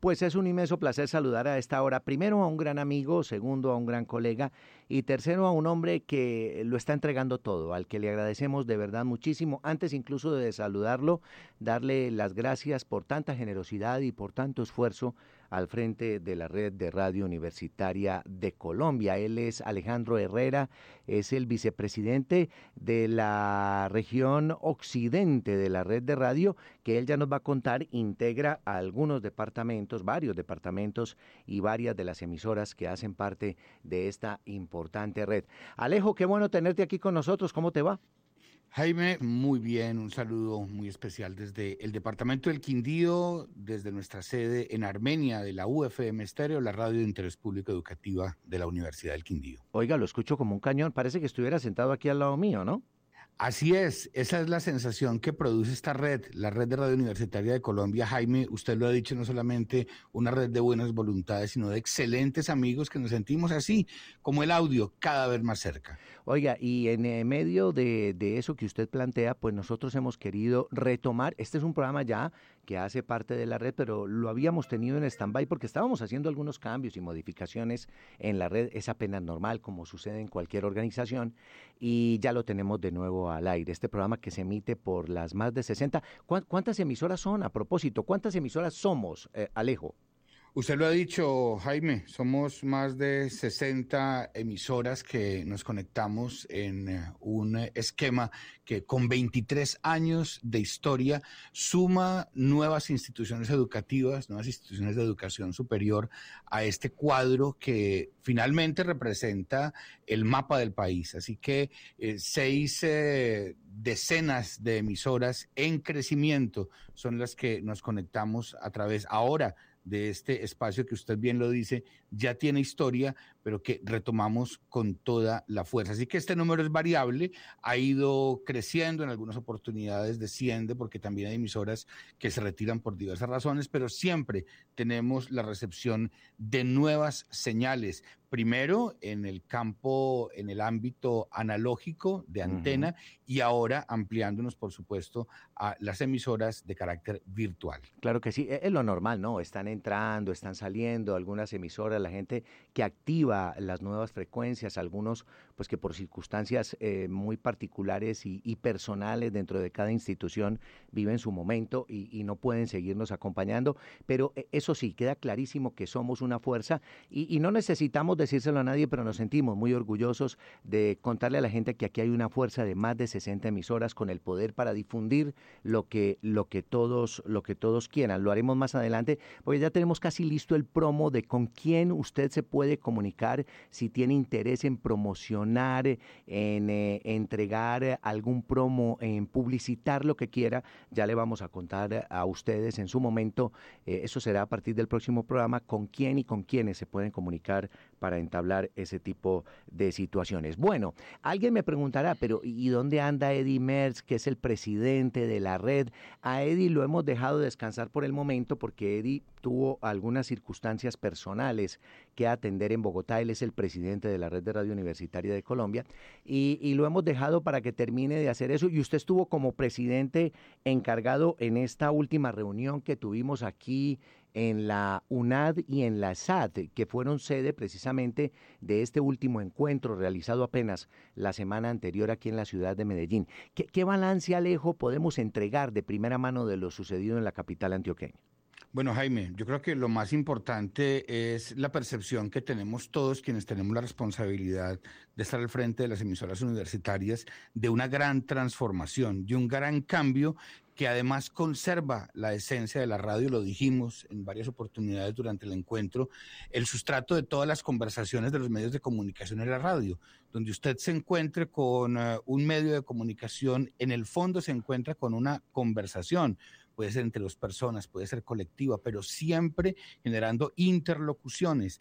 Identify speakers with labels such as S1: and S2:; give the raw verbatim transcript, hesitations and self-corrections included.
S1: Pues es un inmenso placer saludar a esta hora, primero a un gran amigo, segundo a un gran colega y tercero a un hombre que lo está entregando todo, al que le agradecemos de verdad muchísimo. Antes incluso de saludarlo, darle las gracias por tanta generosidad y por tanto esfuerzo al frente de la red de radio universitaria de Colombia. Él es Alejandro Herrera, es el vicepresidente de la región occidente de la red de radio, que él ya nos va a contar, integra a algunos departamentos, varios departamentos y varias de las emisoras que hacen parte de esta importante red. Alejo, qué bueno tenerte aquí con nosotros, ¿cómo te va?
S2: Jaime, muy bien, un saludo muy especial desde el departamento del Quindío, desde nuestra sede en Armenia de la U F M Estéreo, la radio de interés público educativa de la Universidad del Quindío.
S1: Oiga, lo escucho como un cañón, parece que estuviera sentado aquí al lado mío, ¿no?
S2: Así es, esa es la sensación que produce esta red, la red de radio universitaria de Colombia. Jaime, usted lo ha dicho, no solamente una red de buenas voluntades, sino de excelentes amigos que nos sentimos así, como el audio, cada vez más cerca.
S1: Oiga, y en eh, medio de, de eso que usted plantea, pues nosotros hemos querido retomar, este es un programa ya que hace parte de la red, pero lo habíamos tenido en stand-by porque estábamos haciendo algunos cambios y modificaciones en la red, es apenas normal, como sucede en cualquier organización, y ya lo tenemos de nuevo al aire, este programa que se emite por las más de sesenta. ¿Cuántas emisoras son a propósito? ¿Cuántas emisoras somos, eh, Alejo?
S2: Usted lo ha dicho, Jaime, somos más de sesenta emisoras que nos conectamos en un esquema que con veintitrés años de historia suma nuevas instituciones educativas, nuevas instituciones de educación superior a este cuadro que finalmente representa el mapa del país. Así que eh, seis eh, decenas de emisoras en crecimiento son las que nos conectamos a través ahora de este espacio que usted bien lo dice, ya tiene historia, pero que retomamos con toda la fuerza. Así que este número es variable, ha ido creciendo, en algunas oportunidades desciende, porque también hay emisoras que se retiran por diversas razones, pero siempre tenemos la recepción de nuevas señales. Primero en el campo, en el ámbito analógico de antena, uh-huh. y ahora ampliándonos, por supuesto, a las emisoras de carácter virtual.
S1: Claro que sí, es lo normal, ¿no? Están entrando, están saliendo algunas emisoras, la gente que activa las nuevas frecuencias, algunos pues que por circunstancias eh, muy particulares y, y personales dentro de cada institución viven su momento y, y no pueden seguirnos acompañando, pero eso sí, queda clarísimo que somos una fuerza y, y no necesitamos decírselo a nadie, pero nos sentimos muy orgullosos de contarle a la gente que aquí hay una fuerza de más de sesenta emisoras con el poder para difundir lo que, lo que todos, lo que todos quieran. Lo haremos más adelante, porque ya tenemos casi listo el promo de con quién usted se puede comunicar si tiene interés en promocionar, en eh, entregar algún promo, en publicitar lo que quiera. Ya le vamos a contar a ustedes en su momento, eh, eso será a partir del próximo programa, con quién y con quiénes se pueden comunicar para entablar ese tipo de situaciones. Bueno, alguien me preguntará, pero ¿y dónde anda Eddie Merz, que es el presidente de la red? A Eddie lo hemos dejado descansar por el momento porque Eddie tuvo algunas circunstancias personales que atender en Bogotá. Él es el presidente de la red de radio universitaria de Colombia y, y lo hemos dejado para que termine de hacer eso. Y usted estuvo como presidente encargado en esta última reunión que tuvimos aquí en la UNAD y en la S A D, que fueron sede precisamente de este último encuentro realizado apenas la semana anterior aquí en la ciudad de Medellín. ¿Qué, qué balance, Alejo, podemos entregar de primera mano de lo sucedido en la capital antioqueña?
S2: Bueno, Jaime, yo creo que lo más importante es la percepción que tenemos todos quienes tenemos la responsabilidad de estar al frente de las emisoras universitarias de una gran transformación, de un gran cambio que además conserva la esencia de la radio, lo dijimos en varias oportunidades durante el encuentro, el sustrato de todas las conversaciones de los medios de comunicación en la radio, donde usted se encuentre con uh, un medio de comunicación, en el fondo se encuentra con una conversación, puede ser entre dos personas, puede ser colectiva, pero siempre generando interlocuciones,